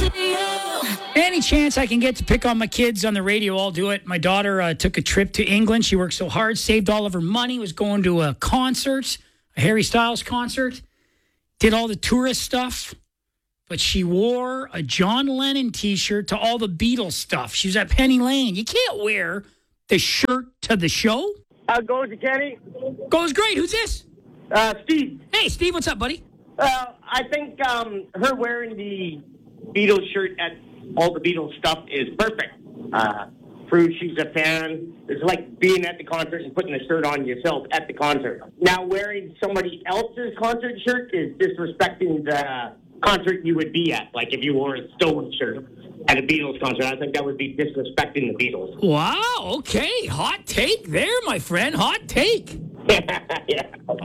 Any chance I can get to pick on my kids on the radio, I'll do it. My daughter took a trip to England. She worked so hard, saved all of her money, was going to a concert, a Harry Styles concert, did all the tourist stuff. But she wore a John Lennon T-shirt to all the Beatles stuff. She was at Penny Lane. You can't wear the shirt to the show. How's it going, Kenny? Goes great. Who's this? Steve. Hey, Steve, what's up, buddy? I think her wearing the Beatles shirt at all the Beatles stuff is perfect. Proves she's a fan. It's like being at the concert and putting the shirt on yourself at the concert. Now, wearing somebody else's concert shirt is disrespecting the concert you would be at. Like if you wore a Stone shirt at a Beatles concert, I think that would be disrespecting the Beatles. Wow, okay. Hot take there, my friend. Hot take. Yeah.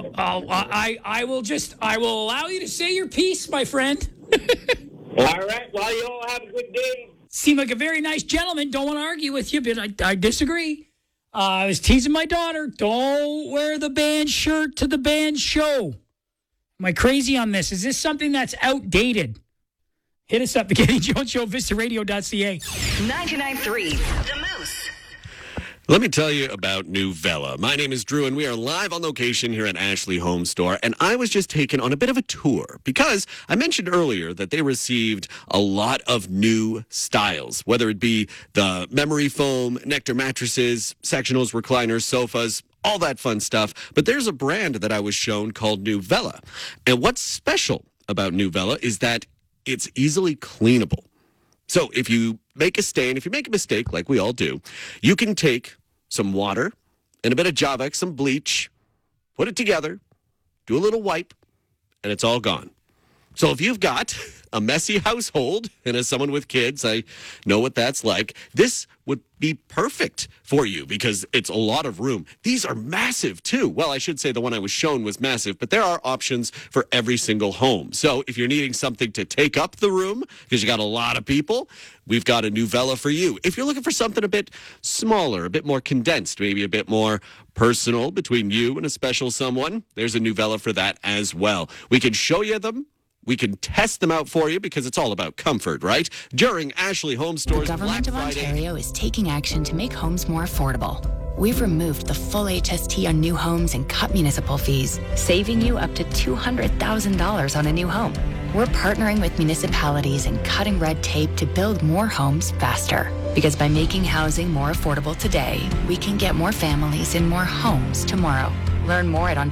I will allow you to say your piece, my friend. All right. Well, you all have a good day. Seem like a very nice gentleman. Don't want to argue with you, but I disagree. I was teasing my daughter. Don't wear the band shirt to the band show. Am I crazy on this? Is this something that's outdated? Hit us up, The Kenny Jones Show, VistaRadio.ca. 99.3 The Moose. Let me tell you about New Vela. My name is Drew, and we are live on location here at Ashley Home Store. And I was just taken on a bit of a tour because I mentioned earlier that they received a lot of new styles, whether it be the memory foam, Nectar mattresses, sectionals, recliners, sofas, all that fun stuff. But there's a brand that I was shown called New Vela. And what's special about New Vela is that it's easily cleanable. So if you make a stain, if you make a mistake, like we all do, you can take some water and a bit of Javex, some bleach, put it together, do a little wipe, and it's all gone. So if you've got a messy household, and as someone with kids, I know what that's like, this would be perfect for you because it's a lot of room. These are massive too. Well, I should say the one I was shown was massive, but there are options for every single home. So if you're needing something to take up the room because you got a lot of people, we've got a New Vela for you. If you're looking for something a bit smaller, a bit more condensed, maybe a bit more personal between you and a special someone, there's a New Vela for that as well. We can show you them. We can test them out for you because it's all about comfort, right? During Ashley Home Store's The government Black of Friday. Ontario is taking action to make homes more affordable. We've removed the full HST on new homes and cut municipal fees, saving you up to $200,000 on a new home. We're partnering with municipalities and cutting red tape to build more homes faster. Because by making housing more affordable today, we can get more families in more homes tomorrow. Learn more at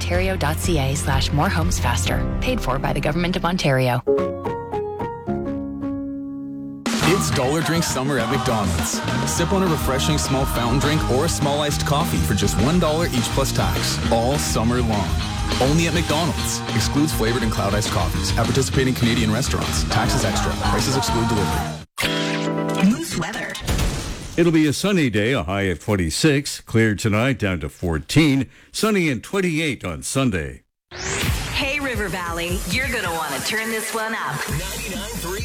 ontario.ca/morehomesfaster. Paid for by the Government of Ontario. It's Dollar Drink Summer at McDonald's. Sip on a refreshing small fountain drink or a small iced coffee for just $1 each plus tax, all summer long. Only at McDonald's. Excludes flavored and cloud iced coffees at participating Canadian restaurants. Taxes extra. Prices exclude delivery. Moose weather. It'll be a sunny day, a high of 26. Clear tonight, down to 14. Sunny and 28 on Sunday. Hey, River Valley, you're going to want to turn this one up. 99.3